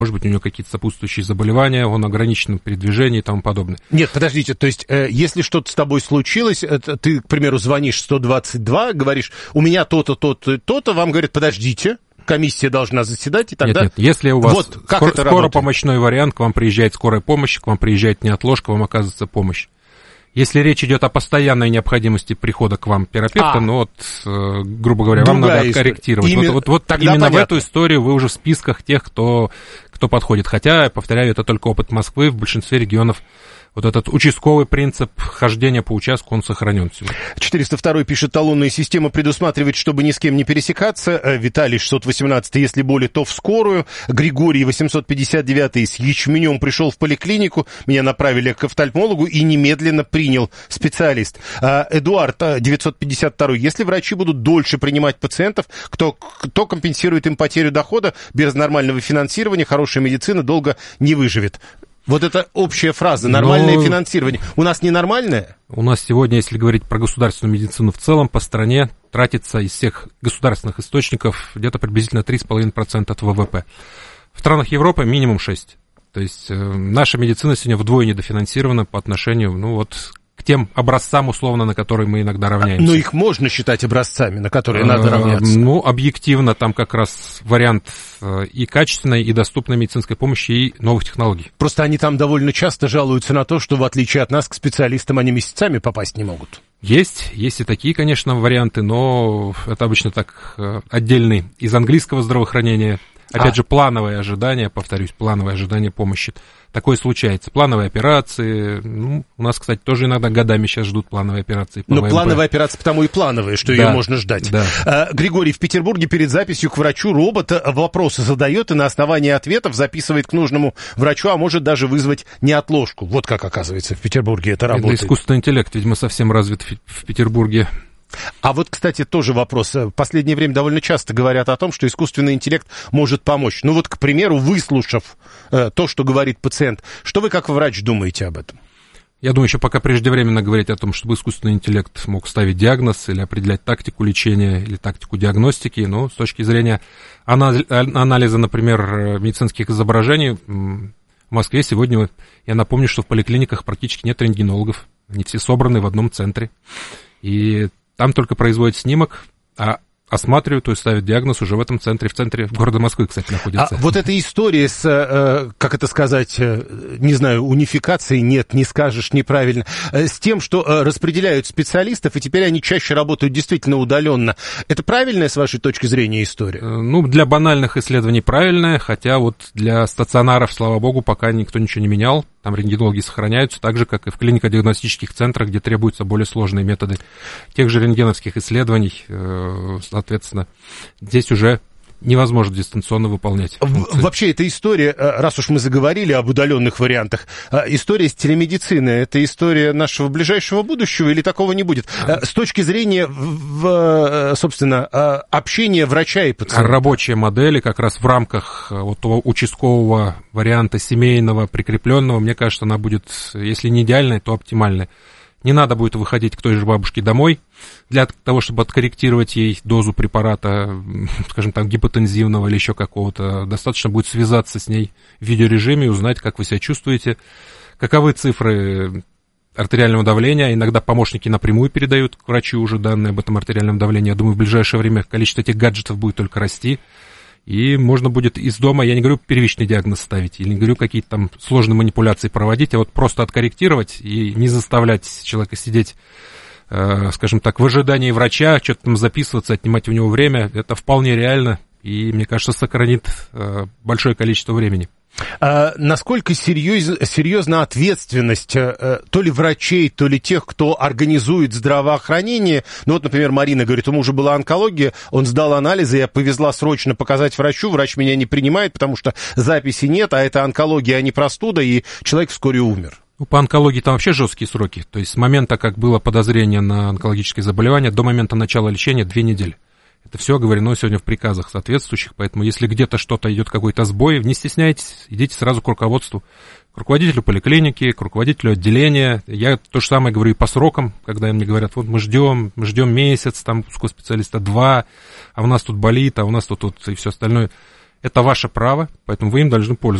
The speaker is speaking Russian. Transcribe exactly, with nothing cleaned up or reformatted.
может быть, у него какие-то сопутствующие заболевания, он ограничен в передвижении и тому подобное. Нет, подождите, то есть, э, если что-то с тобой случилось, это, ты, к примеру, звонишь сто двадцать два, говоришь, у меня то-то, то-то, то-то, вам говорят, подождите, комиссия должна заседать, и тогда... Нет, нет, если у вас вот, как скор- это скоропомощной вариант, к вам приезжает скорая помощь, к вам приезжает неотложка, вам оказывается помощь. Если речь идет о постоянной необходимости прихода к вам терапевта, а, ну вот, э, грубо говоря, вам надо откорректировать. Именно, вот, вот, вот именно понятно. В эту историю вы уже в списках тех, кто, кто подходит. Хотя, повторяю, это только опыт Москвы, в большинстве регионов вот этот участковый принцип хождения по участку, он сохранен сегодня. четыреста второй пишет, талонная система предусматривает, чтобы ни с кем не пересекаться. Виталий шестьсот восемнадцать, если боли, то в скорую. Григорий восемьсот пятьдесят девять, с ячменем пришел в поликлинику, меня направили к офтальмологу и немедленно принял специалист. Эдуард девятьсот пятьдесят два, если врачи будут дольше принимать пациентов, кто, кто компенсирует им потерю дохода, без нормального финансирования хорошая медицина долго не выживет. Вот это общая фраза, нормальное Но... финансирование. У нас ненормальное? У нас сегодня, если говорить про государственную медицину в целом, по стране тратится из всех государственных источников где-то приблизительно три с половиной процента от вэ вэ пэ. В странах Европы минимум шесть процентов. То есть э, наша медицина сегодня вдвое недофинансирована по отношению, ну вот, к тем образцам, условно, на которые мы иногда равняемся. Но их можно считать образцами, на которые надо равняться? Ну, объективно, там как раз вариант и качественной, и доступной медицинской помощи, и новых технологий. Просто они там довольно часто жалуются на то, что, в отличие от нас, к специалистам они месяцами попасть не могут. Есть, есть и такие, конечно, варианты, но это обычно так отдельный из английского здравоохранения. Опять а. же, плановое ожидание, повторюсь, плановое ожидание помощи. Такое случается. Плановые операции. Ну, у нас, кстати, тоже иногда годами сейчас ждут плановые операции. Но плановые операции потому и плановые, что да, ее можно ждать. Да. А, Григорий в Петербурге перед записью к врачу робот вопросы задает и на основании ответов записывает к нужному врачу, а может даже вызвать неотложку. Вот как, оказывается, в Петербурге это работает. Это искусственный интеллект, видимо, совсем развит в Петербурге. А вот, кстати, тоже вопрос. В последнее время довольно часто говорят о том, что искусственный интеллект может помочь. Ну вот, к примеру, выслушав э, то, что говорит пациент, что вы как врач думаете об этом? Я думаю, еще пока преждевременно говорить о том, чтобы искусственный интеллект мог ставить диагноз или определять тактику лечения или тактику диагностики. Но с точки зрения анализа, например, медицинских изображений, в Москве сегодня, я напомню, что в поликлиниках практически нет рентгенологов. Они все собраны в одном центре. И там только производят снимок, а осматривают, то есть ставят диагноз уже в этом центре, в центре города Москвы, кстати, находится. А вот эта история с, э, как это сказать, э, не знаю, унификацией, нет, не скажешь неправильно, э, с тем, что э, распределяют специалистов, и теперь они чаще работают действительно удаленно. Это правильная, с вашей точки зрения, история? Ну, для банальных исследований правильная, хотя вот для стационаров, слава богу, пока никто ничего не менял. Там рентгенологи сохраняются, так же, как и в клинико-диагностических центрах, где требуются более сложные методы тех же рентгеновских исследований. Соответственно, здесь уже невозможно дистанционно выполнять функции. Вообще, эта история, раз уж мы заговорили об удаленных вариантах, история с телемедициной, это история нашего ближайшего будущего или такого не будет? С точки зрения, собственно, общения врача и пациента. Рабочие модели как раз в рамках вот того участкового варианта семейного, прикрепленного, мне кажется, она будет, если не идеальной, то оптимальной. Не надо будет выходить к той же бабушке домой для того, чтобы откорректировать ей дозу препарата, скажем так, гипотензивного или еще какого-то. Достаточно будет связаться с ней в видеорежиме и узнать, как вы себя чувствуете, каковы цифры артериального давления. Иногда помощники напрямую передают к врачу уже данные об этом артериальном давлении. Я думаю, в ближайшее время количество этих гаджетов будет только расти. И можно будет из дома, я не говорю первичный диагноз ставить, или не говорю какие-то там сложные манипуляции проводить, а вот просто откорректировать и не заставлять человека сидеть, э, скажем так, в ожидании врача, что-то там записываться, отнимать у него время. Это вполне реально и, мне кажется, сохранит э, большое количество времени. А насколько серьез, серьезна ответственность а, то ли врачей, то ли тех, кто организует здравоохранение? Ну вот, например, Марина говорит, у мужа была онкология, он сдал анализы, я повезла срочно показать врачу, врач меня не принимает, потому что записи нет, а это онкология, а не простуда, и человек вскоре умер. Ну, по онкологии там вообще жесткие сроки, то есть с момента, как было подозрение на онкологическое заболевание, до момента начала лечения две недели. Это все оговорено сегодня в приказах соответствующих, поэтому если где-то что-то идет, какой-то сбой, не стесняйтесь, идите сразу к руководству, к руководителю поликлиники, к руководителю отделения. Я то же самое говорю и по срокам, когда мне говорят, вот мы ждем, мы ждем месяц, там узкого специалиста два, а у нас тут болит, а у нас тут, тут и все остальное. Это ваше право, поэтому вы им должны пользоваться.